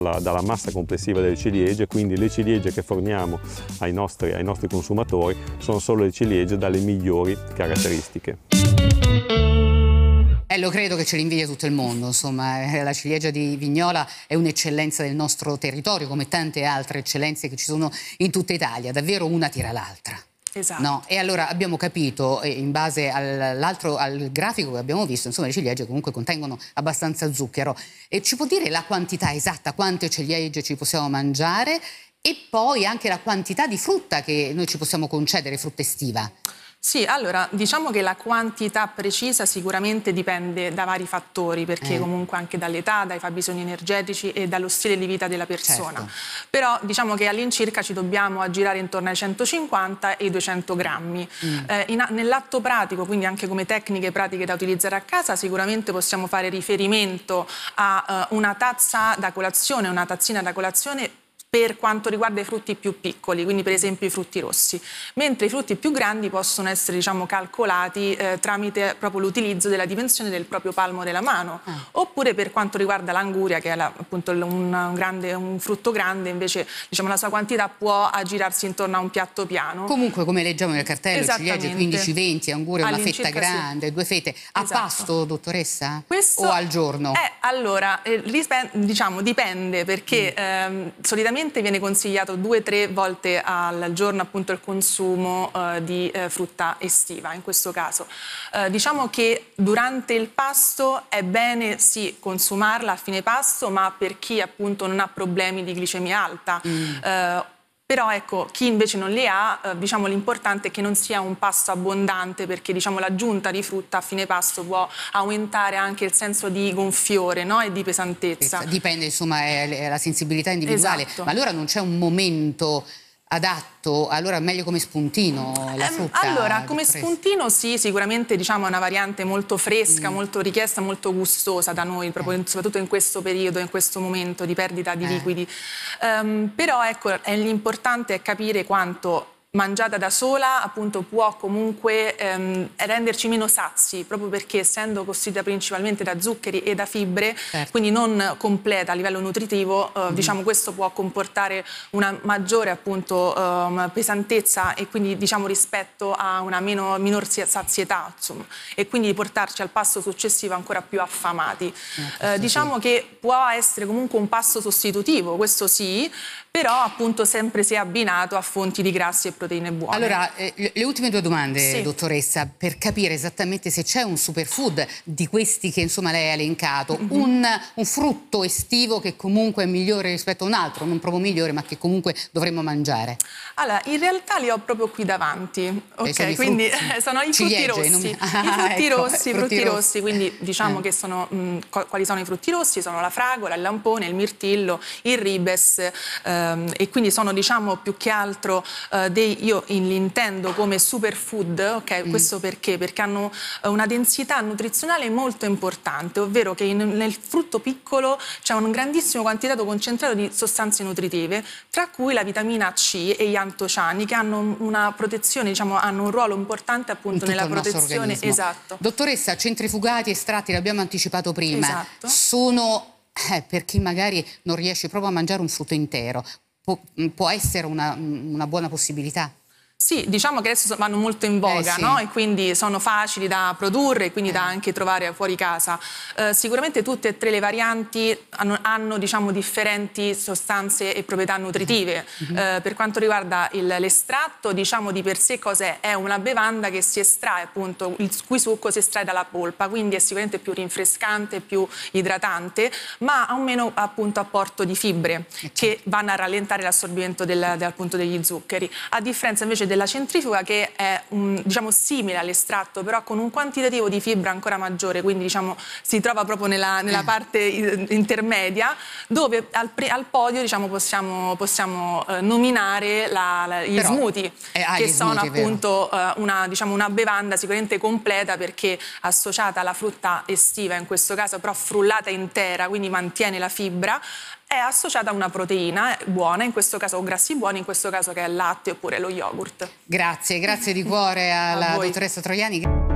dalla massa complessiva delle ciliegie, quindi le ciliegie che forniamo ai nostri consumatori sono solo le ciliegie dalle migliori caratteristiche. Lo credo che ce l'invidia tutto il mondo, insomma, la ciliegia di Vignola è un'eccellenza del nostro territorio, come tante altre eccellenze che ci sono in tutta Italia, davvero una tira l'altra. Esatto. No? E allora abbiamo capito, in base al grafico che abbiamo visto, insomma le ciliegie comunque contengono abbastanza zucchero. E ci può dire la quantità esatta, quante ciliegie ci possiamo mangiare e poi anche la quantità di frutta che noi ci possiamo concedere, frutta estiva? Sì, allora diciamo che la quantità precisa sicuramente dipende da vari fattori, perché comunque anche dall'età, dai fabbisogni energetici e dallo stile di vita della persona. Certo. Però diciamo che all'incirca ci dobbiamo aggirare intorno ai 150 e i 200 grammi. Nell'atto pratico, quindi anche come tecniche pratiche da utilizzare a casa, sicuramente possiamo fare riferimento a una tazza da colazione, una tazzina da colazione per quanto riguarda i frutti più piccoli, quindi per esempio i frutti rossi, mentre i frutti più grandi possono essere calcolati tramite proprio l'utilizzo della dimensione del proprio palmo della mano, oppure per quanto riguarda l'anguria, che è appunto un frutto grande, invece la sua quantità può aggirarsi intorno a un piatto piano. Comunque, come leggiamo nel cartello, ciliegie 15-20 anguria, una fetta grande, sì. 2 fette. A pasto, dottoressa? Questo o al giorno? Allora, dipende, perché solitamente viene consigliato 2-3 volte al giorno appunto il consumo di frutta estiva in questo caso. Diciamo che durante il pasto è bene sì consumarla a fine pasto, ma per chi appunto non ha problemi di glicemia alta. Però ecco, chi invece non li ha, l'importante è che non sia un pasto abbondante, perché l'aggiunta di frutta a fine pasto può aumentare anche il senso di gonfiore, no? E di pesantezza. Dipende, insomma, è la sensibilità individuale. Esatto. Ma allora non c'è un momento adatto, allora meglio come spuntino la frutta? Allora, come spuntino sì, sicuramente è una variante molto fresca, molto richiesta, molto gustosa da noi, proprio soprattutto in questo periodo, in questo momento di perdita di liquidi. Però ecco, l'importante è capire quanto mangiata da sola appunto può comunque renderci meno sazi, proprio perché essendo costituita principalmente da zuccheri e da fibre, quindi non completa a livello nutritivo, questo può comportare una maggiore appunto pesantezza e quindi rispetto a una minor sazietà, insomma, e quindi portarci al pasto successivo ancora più affamati. Diciamo che può essere comunque un pasto sostitutivo, questo sì, però appunto sempre se abbinato a fonti di grassi e proteine buone. Allora, le ultime 2 domande, sì, dottoressa, per capire esattamente se c'è un superfood di questi che insomma lei ha elencato, un frutto estivo che comunque è migliore rispetto a un altro, non proprio migliore, ma che comunque dovremmo mangiare. Allora, in realtà li ho proprio qui davanti, ok? Quindi sono i frutti rossi. I frutti rossi, quindi che sono, quali sono i frutti rossi? Sono la fragola, il lampone, il mirtillo, il ribes, e quindi sono più che altro io li intendo come superfood, ok? Questo perché? Perché hanno una densità nutrizionale molto importante, ovvero che nel frutto piccolo c'è un grandissimo quantitato concentrato di sostanze nutritive, tra cui la vitamina C e gli antociani, che hanno una protezione, hanno un ruolo importante appunto nella protezione. Esatto. Dottoressa, centrifugati, estratti, l'abbiamo anticipato prima, esatto, sono per chi magari non riesce proprio a mangiare un frutto intero, può essere una buona possibilità? Sì, diciamo che adesso vanno molto in voga, sì, no? E quindi sono facili da produrre e quindi da anche trovare fuori casa. Sicuramente tutte e 3 le varianti hanno differenti sostanze e proprietà nutritive. Per quanto riguarda l'estratto, di per sé cos'è? È una bevanda che si estrae, appunto, il cui succo si estrae dalla polpa, quindi è sicuramente più rinfrescante, più idratante, ma ha un meno appunto apporto di fibre che vanno a rallentare l'assorbimento appunto degli zuccheri. A differenza invece della centrifuga, che è simile all'estratto, però con un quantitativo di fibra ancora maggiore, quindi si trova proprio nella parte intermedia, dove al podio possiamo nominare gli smoothie, che sono appunto una bevanda sicuramente completa, perché associata alla frutta estiva, in questo caso però frullata intera, quindi mantiene la fibra, è associata a una proteina buona, in questo caso, o grassi buoni, in questo caso che è il latte oppure lo yogurt. Grazie di cuore alla dottoressa Troiani.